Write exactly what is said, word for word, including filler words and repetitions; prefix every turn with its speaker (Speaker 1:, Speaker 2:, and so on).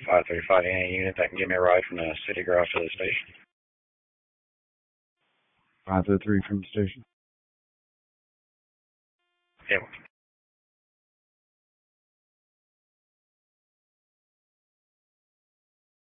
Speaker 1: five thirty-five, any unit that can give me a ride from the city garage to the station.
Speaker 2: five oh three from the station.
Speaker 1: Yeah.